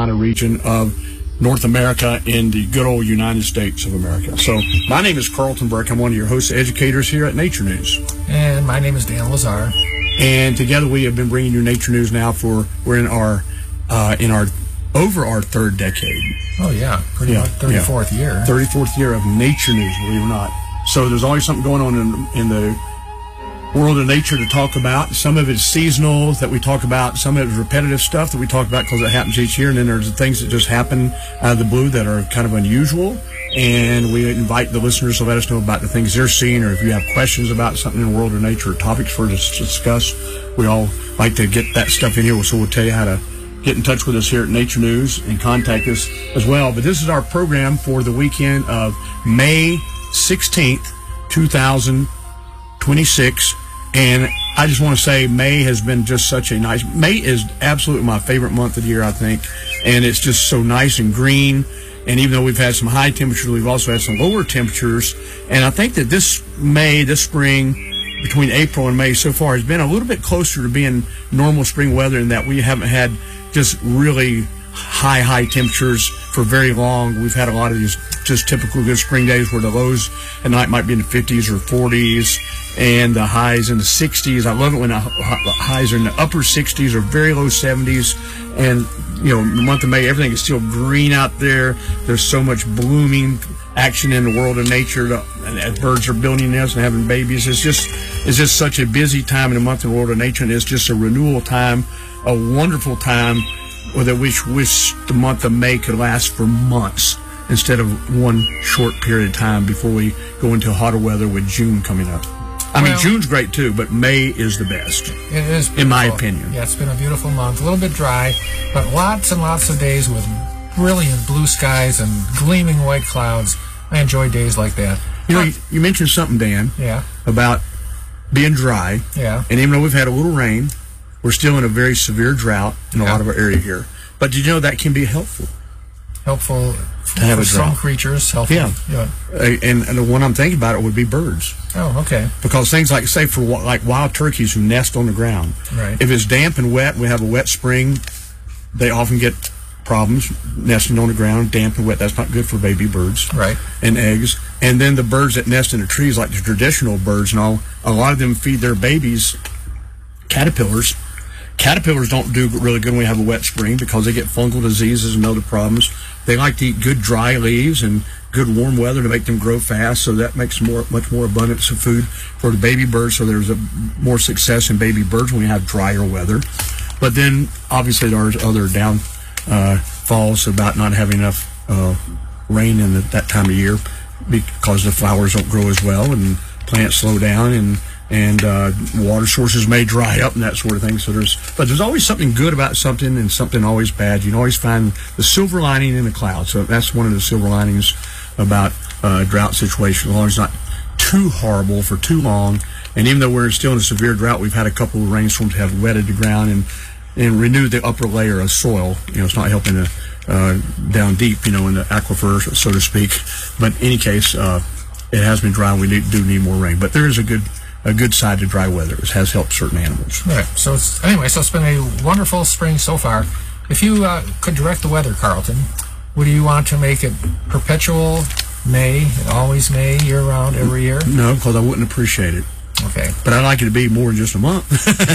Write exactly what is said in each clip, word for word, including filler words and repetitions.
Carolina region of North America in the good old United States of America. So my name is Carlton Burke. I'm one of your host educators here at Nature News. And my name is Dan Lazar. And together we have been bringing you Nature News now for, we're in our, uh, in our, over our third decade. Oh yeah, pretty yeah, much thirty-fourth yeah. year. thirty-fourth year of Nature News, believe it or not. So there's always something going on in, in the world of nature to talk about. Some of it's seasonal that we talk about. Some of it is repetitive stuff that we talk about because it happens each year. And then there's the things that just happen out of the blue that are kind of unusual. And we invite the listeners to let us know about the things they're seeing, or if you have questions about something in the world of nature or topics for us to discuss. We all like to get that stuff in here, so we'll tell you how to get in touch with us here at Nature News and contact us as well. But this is our program for the weekend of May sixteenth, two thousand twenty-six. And I just want to say May has been just such a nice, May is absolutely my favorite month of the year, I think. And it's just so nice and green. And even though we've had some high temperatures, we've also had some lower temperatures. And I think that this May, this spring, between April and May so far has been a little bit closer to being normal spring weather, in that we haven't had just really high, high temperatures for very long. We've had a lot of these just typical good spring days where the lows at night might be in the fifties or forties and the highs in the sixties. I love it when the highs are in the upper sixties or very low seventies. And, you know, in the month of May, everything is still green out there. There's so much blooming action in the world of nature. The, and birds are building nests and having babies. It's just, it's just such a busy time in the month of the world of nature. And it's just a renewal time, a wonderful time, or that we wish the month of May could last for months instead of one short period of time before we go into hotter weather with June coming up. I well, mean, June's great too, but May is the best. It is beautiful. In my opinion. Yeah, it's been a beautiful month. A little bit dry, but lots and lots of days with brilliant blue skies and gleaming white clouds. I enjoy days like that. You know, you, you mentioned something, Dan, yeah, about being dry. Yeah. And even though we've had a little rain, we're still in a very severe drought in a yeah. lot of our area here. But did you know that can be helpful? Helpful to have for a some creatures. Helpful. Yeah. yeah. Uh, and, and the one I'm thinking about it would be birds. Oh, okay. Because things like, say, for like wild turkeys who nest on the ground. Right. If it's damp and wet, we have a wet spring, they often get problems nesting on the ground, damp and wet. That's not good for baby birds. Right. And eggs. And then the birds that nest in the trees, like the traditional birds and all, a lot of them feed their babies caterpillars. Caterpillars don't do really good when we have a wet spring because they get fungal diseases and other problems. They like to eat good dry leaves and good warm weather to make them grow fast, so that makes more much more abundance of food for the baby birds, so there's a more success in baby birds when we have drier weather. But then obviously there's other downfalls uh, about not having enough uh, rain in the, that time of year, because the flowers don't grow as well and plants slow down, and and uh, water sources may dry up and that sort of thing. So there's, but there's always something good about something and something always bad. You can always find the silver lining in the cloud. So that's one of the silver linings about uh, drought situation, as long as it's not too horrible for too long. And even though we're still in a severe drought, we've had a couple of rainstorms that have wetted the ground and and renewed the upper layer of soil. You know, it's not helping the, uh, down deep, you know, in the aquifer, so to speak. But in any case, uh, it has been dry. We need, do need more rain. But there is a good a good side to dry weather. It has helped certain animals. Right. So it's, anyway, so it's been a wonderful spring so far. If you uh, could direct the weather, Carlton, would you want to make it perpetual May, always May, year-round, every year? No, because I wouldn't appreciate it. Okay. But I'd like it to be more than just a month.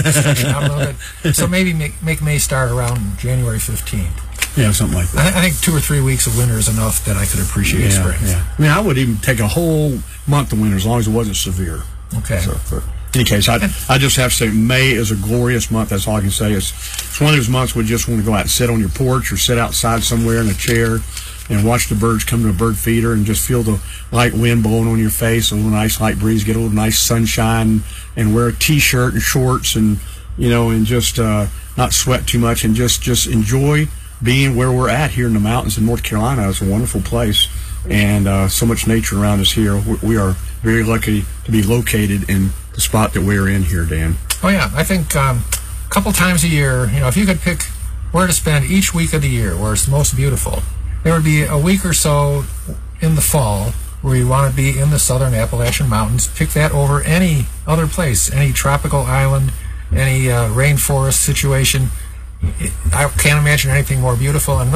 a little bit. So maybe make, make May start around January fifteenth. Yeah, something like that. I, I think two or three weeks of winter is enough that I could appreciate yeah, spring. Yeah. I mean, I would even take a whole month of winter as long as it wasn't severe. Okay. So, but in any case, I I just have to say May is a glorious month. That's all I can say. It's, it's one of those months where you just want to go out and sit on your porch or sit outside somewhere in a chair and watch the birds come to a bird feeder and just feel the light wind blowing on your face, a little nice light breeze, get a little nice sunshine, and wear a T-shirt and shorts, and you know, and just uh, not sweat too much, and just just enjoy being where we're at here in the mountains in North Carolina. It's a wonderful place, and uh, so much nature around us here. We, we are very lucky to be located in the spot that we're in here, Dan. Oh yeah, I think um, a couple times a year, you know, if you could pick where to spend each week of the year, where it's most beautiful, there would be a week or so in the fall where you want to be in the southern Appalachian Mountains. Pick that over any other place, any tropical island, any uh, rainforest situation. I can't imagine anything more beautiful. And